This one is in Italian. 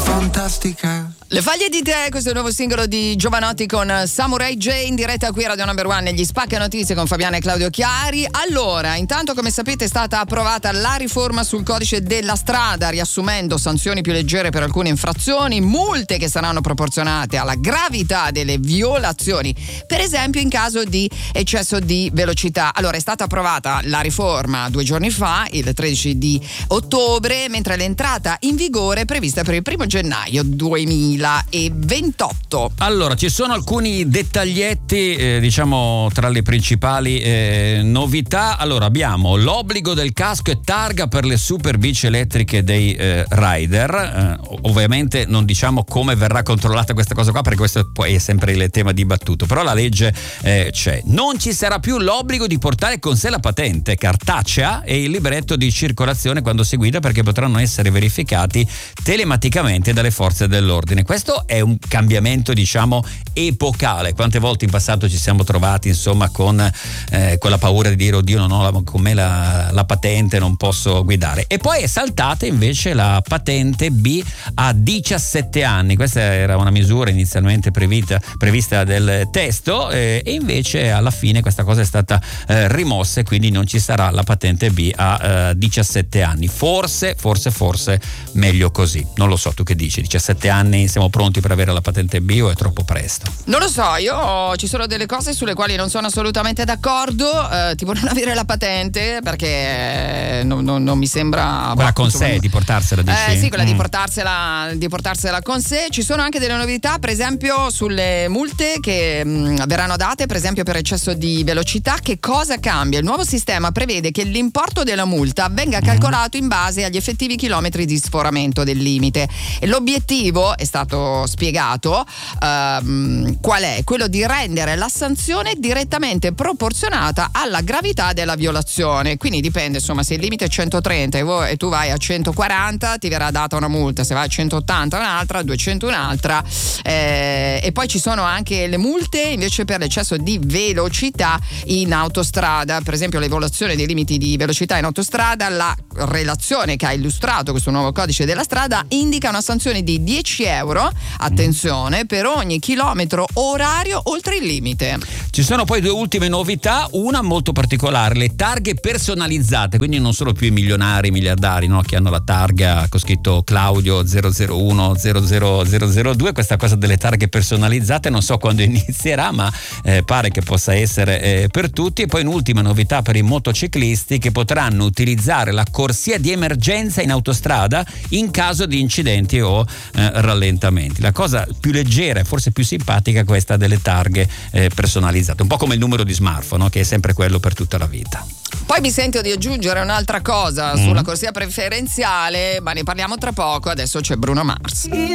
fantastica. Le faglie di te, questo è il nuovo singolo di Giovanotti con Samurai J in diretta qui Radio Number One negli Spacca Notizie con Fabiana e Claudio Chiari. Allora, intanto come sapete è stata approvata la riforma sul codice della strada, riassumendo sanzioni più leggere per alcune infrazioni, multe che saranno proporzionate alla gravità delle violazioni, per esempio in caso di eccesso di velocità. Allora, è stata approvata la riforma 2 giorni fa, il 13 di ottobre, mentre l'entrata in vigore è prevista per il 1 gennaio 2028. Allora, ci sono alcuni dettaglietti, diciamo tra le principali novità. Allora, abbiamo l'obbligo del casco e targa per le super bici elettriche dei rider. Ovviamente non diciamo come verrà controllata questa cosa qua, perché questo poi è sempre il tema dibattuto, però la legge c'è. Non ci sarà più l'obbligo di portare con sé la patente cartacea e il libretto di circolazione quando si guida, perché potranno essere verificati telematicamente dalle forze dell'ordine. Questo è un cambiamento, diciamo, epocale. Quante volte in passato ci siamo trovati, insomma, con la paura di dire oddio, non ho con me la patente, non posso guidare. E poi è saltata invece la patente B a 17 anni. Questa era una misura inizialmente prevista del testo, e invece alla fine questa cosa è stata rimossa, e quindi non ci sarà la patente B a 17 anni. Forse meglio così. Non lo so, tu che dici? 17 anni siamo pronti per avere la patente B o è troppo presto? Non lo so, ci sono delle cose sulle quali non sono assolutamente d'accordo, tipo non avere la patente, perché non mi sembra quella con sé, di portarsela, dici? Sì, quella di portarsela con sé. Ci sono anche delle novità, per esempio sulle multe che verranno date, per esempio per eccesso di velocità. Che cosa cambia? Il nuovo sistema prevede che l'importo della multa venga calcolato in base agli effettivi chilometri di sforamento del limite, e l'obiettivo è stato spiegato qual è? Quello di rendere la sanzione direttamente proporzionata alla gravità della violazione. Quindi dipende, insomma, se il limite è 130 e tu vai a 140 ti verrà data una multa, se vai a 180 un'altra, a 200 un'altra, e poi ci sono anche le multe invece per l'eccesso di velocità in autostrada. Per esempio le violazioni dei limiti di velocità in autostrada, la relazione che ha illustrato questo nuovo codice della strada indica una sanzione di 10 euro, attenzione, per ogni chilometro orario oltre il limite. Ci sono poi 2 ultime novità, una molto particolare: le targhe personalizzate, quindi non solo più i milionari, i miliardari, no, che hanno la targa con scritto Claudio 001 00002. Questa cosa delle targhe personalizzate non so quando inizierà, ma pare che possa essere per tutti. E poi un'ultima novità per i motociclisti, che potranno utilizzare la corsia di emergenza in autostrada in caso di incidenti o rallentamenti. La cosa più leggera e forse più simpatica è questa delle targhe personalizzate, un po' come il numero di smartphone, no? Che è sempre quello per tutta la vita. Poi mi sento di aggiungere un'altra cosa sulla corsia preferenziale, ma ne parliamo tra poco. Adesso c'è Bruno Mars.